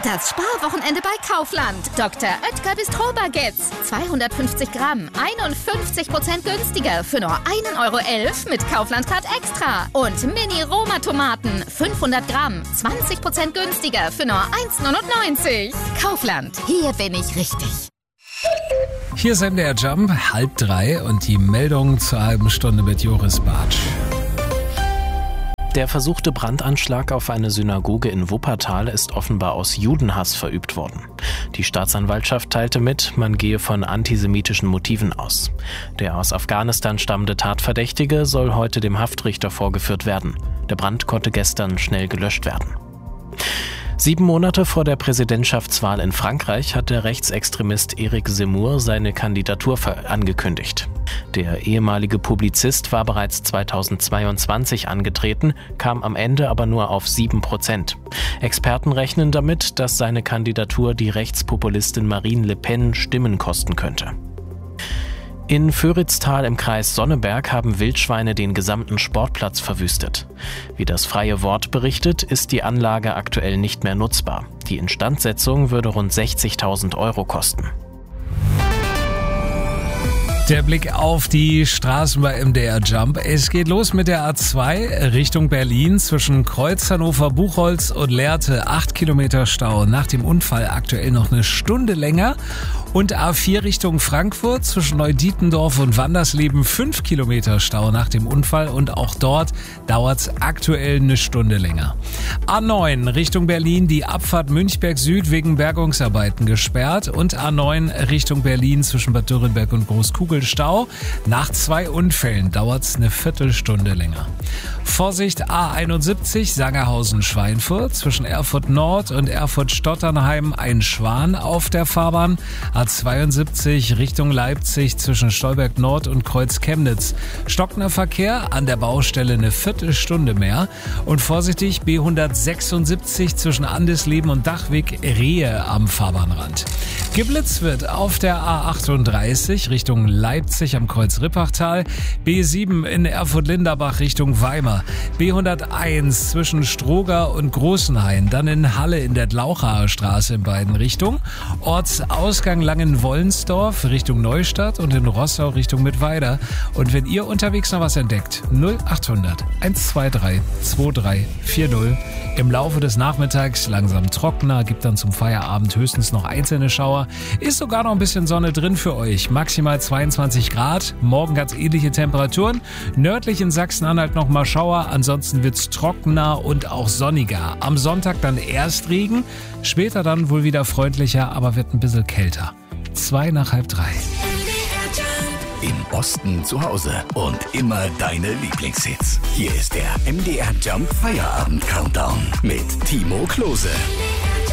Das Sparwochenende bei Kaufland. Dr. Oetker Bistro-Baguettes. 250 Gramm, 51% günstiger für nur 1,11 € mit Kaufland-Card Extra. Und Mini-Roma-Tomaten, 500 Gramm, 20% günstiger für nur 1,99 €. Kaufland, hier bin ich richtig. Hier ist MDR Jump, 2:30 und die Meldung zur halben Stunde mit Joris Bartsch. Der versuchte Brandanschlag auf eine Synagoge in Wuppertal ist offenbar aus Judenhass verübt worden. Die Staatsanwaltschaft teilte mit, man gehe von antisemitischen Motiven aus. Der aus Afghanistan stammende Tatverdächtige soll heute dem Haftrichter vorgeführt werden. Der Brand konnte gestern schnell gelöscht werden. 7 Monate vor der Präsidentschaftswahl in Frankreich hat der Rechtsextremist Éric Zemmour seine Kandidatur angekündigt. Der ehemalige Publizist war bereits 2022 angetreten, kam am Ende aber nur auf 7%. Experten rechnen damit, dass seine Kandidatur die Rechtspopulistin Marine Le Pen Stimmen kosten könnte. In Föritztal im Kreis Sonneberg haben Wildschweine den gesamten Sportplatz verwüstet. Wie das Freie Wort berichtet, ist die Anlage aktuell nicht mehr nutzbar. Die Instandsetzung würde rund 60.000 € kosten. Der Blick auf die Straßen bei MDR Jump. Es geht los mit der A2 Richtung Berlin zwischen Kreuz Hannover-Buchholz und Lehrte. 8 Kilometer Stau. Nach dem Unfall aktuell noch eine Stunde länger. Und A4 Richtung Frankfurt zwischen Neudietendorf und Wandersleben 5 Kilometer Stau nach dem Unfall. Und auch dort dauert es aktuell eine Stunde länger. A9 Richtung Berlin, die Abfahrt Münchberg Süd wegen Bergungsarbeiten gesperrt. Und A9 Richtung Berlin zwischen Bad Dürrenberg und Großkugelstau. Nach 2 Unfällen dauert es eine Viertelstunde länger. Vorsicht A71 Sangerhausen-Schweinfurt zwischen Erfurt Nord und Erfurt-Stotternheim ein Schwan auf der Fahrbahn. A72 Richtung Leipzig zwischen Stolberg Nord und Kreuz Chemnitz. Stockender Verkehr, an der Baustelle eine Viertelstunde mehr. Und vorsichtig B176 zwischen Andesleben und Dachwig Rehe am Fahrbahnrand. Geblitzt wird auf der A38 Richtung Leipzig am Kreuz Rippachtal. B7 in Erfurt-Linderbach Richtung Weimar. B101 zwischen Stroger und Großenhain. Dann in Halle in der Glauchaer Straße in beiden Richtungen. Ortsausgang Langen-Wollensdorf Richtung Neustadt und in Rossau Richtung Mittweida. Und wenn ihr unterwegs noch was entdeckt, 0800 123 2340. Im Laufe des Nachmittags langsam trockener, gibt dann zum Feierabend höchstens noch einzelne Schauer. Ist sogar noch ein bisschen Sonne drin für euch. Maximal 22 Grad, morgen ganz ähnliche Temperaturen. Nördlich in Sachsen-Anhalt noch mal Schauer, ansonsten wird's trockener und auch sonniger. Am Sonntag dann erst Regen, später dann wohl wieder freundlicher, aber wird ein bisschen kälter. 2 nach 2:30. Im Osten zu Hause und immer deine Lieblingshits. Hier ist der MDR Jump Feierabend Countdown mit Timo Klose.